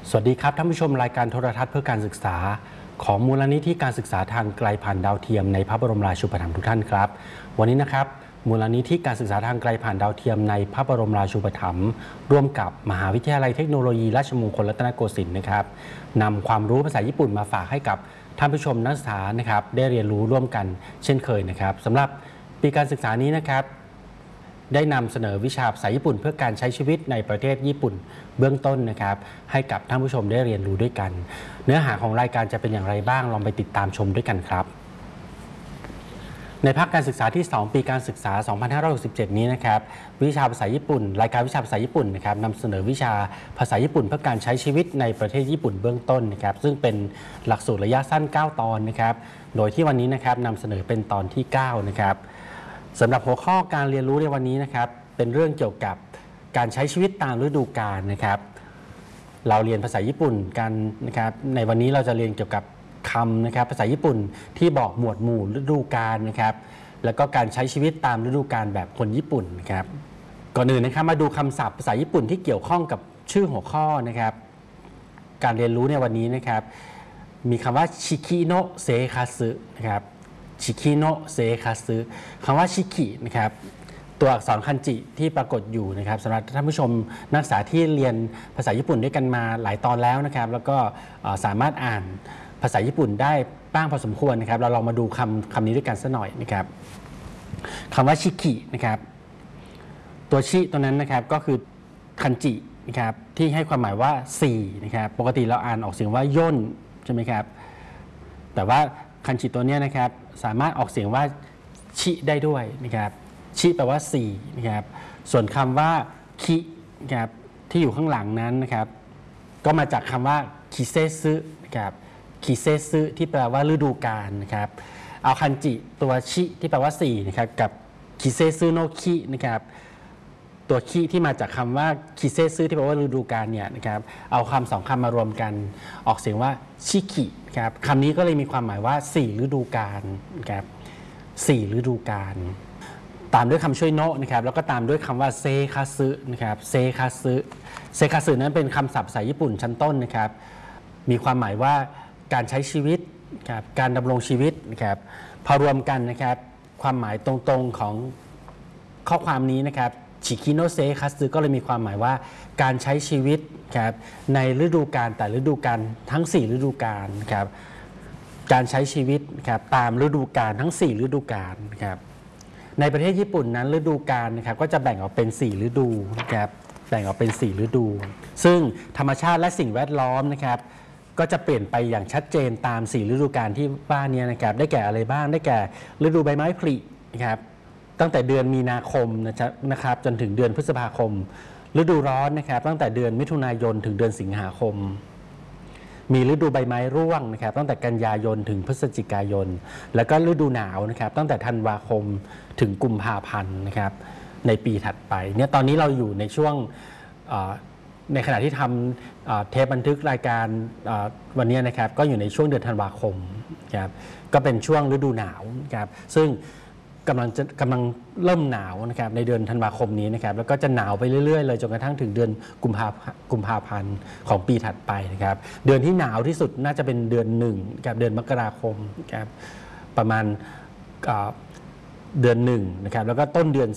สวัสดีครับท่านผู้ชมรายการโทรทัศน์เพื่อการศึกษาของมูลนิธิการศึกษาทางไกลผ่านดาวเทียมในพระบรมราชูปถัมภ์ทุกท่านครับวันนี้นะครับมูลนิธิการศึกษาทางไกลผ่านดาวเทียมในพระบรมราชูปถัมภ์ร่วมกับมหาวิทยาลัยเทคโนโลยีราชมงคลรัตนโกสินทร์นะครับนำความรู้ภาษาญี่ปุ่นมาฝากให้กับท่านผู้ชมนักศึกษานะครับได้เรียนรู้ร่วมกันเช่นเคยนะครับสำหรับปีการศึกษานี้นะครับได้นำเสนอวิชาภาษาญี่ปุ่นเพื่อการใช้ชีวิตในประเทศญี่ปุ่นเบื้องต้นนะครับให้กับท่านผู้ชมได้เรียนรู้ด้วยกันเนื้อหาของรายการจะเป็นอย่างไรบ้างลองไปติดตามชมด้วยกันครับในภาคการศึกษาที่ 2 ปีการศึกษา 2567 นี้นะครับวิชาภาษาญี่ปุ่นรายการวิชาภาษาญี่ปุ่นนะครับนำเสนอวิชาภาษาญี่ปุ่นเพื่อการใช้ชีวิตในประเทศญี่ปุ่นเบื้องต้นนะครับซึ่งเป็นหลักสูตรระยะสั้น 9 ตอนนะครับโดยที่วันนี้นะครับนำเสนอเป็นตอนที่ 9 นะครับสำหรับหัวข้อการเรียนรู้ในวันนี้นะครับเป็นเรื่องเกี่ยวกับการใช้ชีวิตตามฤดูกาลนะครับเราเรียนภาษาญี่ปุ่นกันนะครับในวันนี้เราจะเรียนเกี่ยวกับคำนะครับภาษาญี่ปุ่นที่บอกหมวดหมู่ฤดูกาลนะครับแล้วก็การใช้ชีวิตตามฤดูกาลแบบคนญี่ปุ่นนะครับก่อนอื่นนะครับมาดูคำศัพท์ภาษาญี่ปุ่นที่เกี่ยวข้องกับชื่อหัวข้อนะครับการเรียนรู้ในวันนี้นะครับมีคำว่าชิคิโนะเซคัสึนะครับชิคิโนะเซคัสึคำว่าชิคินะครับตัวอักษรคันจิที่ปรากฏอยู่นะครับสำหรับท่านผู้ชมนักศึกษาที่เรียนภาษาญี่ปุ่นด้วยกันมาหลายตอนแล้วนะครับแล้วก็สามารถอ่านภาษาญี่ปุ่นได้บ้างพอสมควรนะครับเราลองมาดูคำนี้ด้วยกันสักหน่อยนะครับคำว่าชิคินะครับตัวชิตัวนั้นนะครับก็คือคันจินะครับที่ให้ความหมายว่า4นะครับปกติเราอ่านออกเสียงว่าย่นใช่ไหมครับแต่ว่าคันจิตัวนี้นะครับสามารถออกเสียงว่าชิได้ด้วยนะครับชิแปลว่า4นะครับส่วนคำว่าคินะครับที่อยู่ข้างหลังนั้นนะครับก็มาจากคำว่าคิเซซึนะครับคิเซซึที่แปลว่าฤดูกาลนะครับเอาคันจิตัวชิที่แปลว่า4นะครับกับคิเซซึโนคินะครับตัวคิที่มาจากคำว่าคิเซซึที่แปลว่าฤดูกาลเนี่ยนะครับเอาคำสองคำมารวมกันออกเสียงว่าชิคิครับคำนี้ก็เลยมีความหมายว่า4ฤดูกาลนะครับ4ฤดูกาลตามด้วยคำช่วยโนะนะครับแล้วก็ตามด้วยคำว่าเซคาซึนะครับเซคาซึนั้นเป็นคำศัพท์ภาษาญี่ปุ่นชั้นต้นนะครับมีความหมายว่าการใช้ชีวิตครับการดำรงชีวิตนะครับพอรวมกันนะครับความหมายตรงๆของข้อความนี้นะครับชิคิโนเซคัสึก็เลยมีความหมายว่าการใช้ชีวิตครับในฤดูกาลแต่ฤดูกาลทั้ง4ฤดูกาลครับการใช้ชีวิตครับตามฤดูกาลทั้ง4ฤดูกาลครับในประเทศญี่ปุ่นนั้นฤดูกาลนะครับก็จะแบ่งออกเป็น4ฤดูนะครับแบ่งออกเป็น4ฤดูซึ่งธรรมชาติและสิ่งแวดล้อมนะครับก็จะเปลี่ยนไปอย่างชัดเจนตาม4ฤดูกาลที่ว่านี้นะครับได้แก่อะไรบ้างได้แก่ฤดูใบไม้ผลินะครับตั้งแต่เดือนมีนาคมนะครับจนถึงเดือนพฤษภาคมฤดูร้อนนะครับตั้งแต่เดือนมิถุนายนถึงเดือนสิงหาคมมีฤดูใบไม้ร่วงนะครับตั้งแต่กันยายนถึงพฤศจิกายนแล้วก็ฤดูหนาวนะครับตั้งแต่ธันวาคมถึงกุมภาพันธ์นะครับในปีถัดไปเนี่ยตอนนี้เราอยู่ในช่วงในขณะที่ทำเทปบันทึกรายการวันนี้นะครับก็อยู่ในช่วงเดือนธันวาคมครับก็เป็นช่วงฤดูหนาวครับซึ่งกำลังเริ่มหนาวนะครับในเดือนธันวาคมนี้นะครับแล้วก็จะหนาวไปเรื่อยๆเลยจนกระทั่งถึงเดือนกุมภาพันธ์ของปีถัดไปนะครับเดือนที่หนาวที่สุดน่าจะเป็นเดือน1กับเดือนมกราคมครับประมาณเดือน1นะครับแล้วก็ต้นเดือน